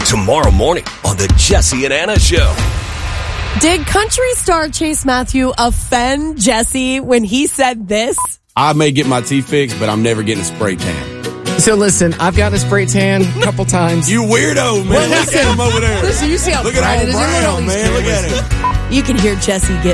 tomorrow morning on the Jesse and Anna Show. Did country star Chase Matthew offend Jesse when he said this? I may get my teeth fixed, but I'm never getting a spray tan. So listen, I've got a spray tan a couple times. You weirdo, man. Look at him over there. Listen, you see how Look bright at it how is? brown, man. Look at him. You can hear Jesse get